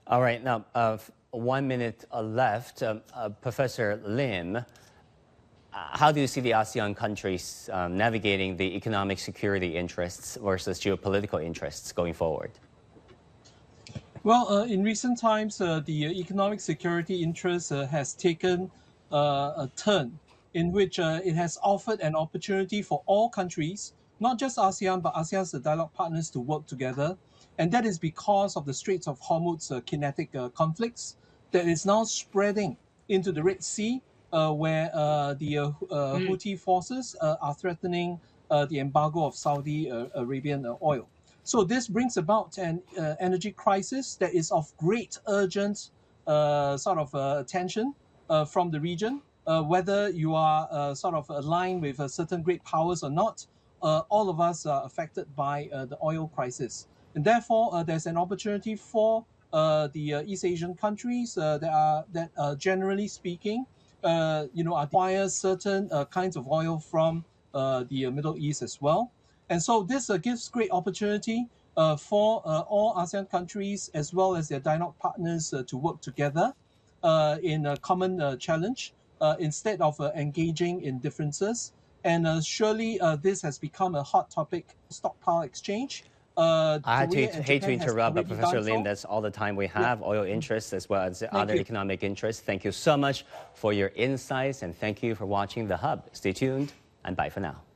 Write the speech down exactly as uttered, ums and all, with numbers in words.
All right, now, uh, one minute uh, left. Um, uh, Professor Lim, uh, how do you see the ASEAN countries um, navigating the economic security interests versus geopolitical interests going forward? Well, uh, in recent times, uh, the economic security interest uh, has taken uh, a turn in which uh, it has offered an opportunity for all countries, not just ASEAN, but ASEAN's dialogue partners to work together. And that is because of the Straits of Hormuz uh, kinetic uh, conflicts that is now spreading into the Red Sea, uh, where uh, the uh, uh, Houthi forces uh, are threatening uh, the embargo of Saudi uh, Arabian uh, oil. So this brings about an uh, energy crisis that is of great urgent uh, sort of uh, attention uh, from the region. Uh, whether you are uh, sort of aligned with uh, certain great powers or not, uh, all of us are affected by uh, the oil crisis. And therefore, uh, there's an opportunity for uh, the uh, East Asian countries uh, that are that uh, generally speaking, uh, you know, acquire certain uh, kinds of oil from uh, the uh, Middle East as well. And so this uh, gives great opportunity uh, for uh, all ASEAN countries as well as their dialogue partners uh, to work together uh, in a common uh, challenge uh, instead of uh, engaging in differences. And uh, surely uh, this has become a hot topic, stockpile exchange. Uh, I had to, Korea and hate to Japan has interrupt, but already Professor done Lim, so. that's all the time we have. Yeah. Oil interests as well as Thank other you. economic interests. Thank you so much for your insights, and thank you for watching The Hub. Stay tuned, and bye for now.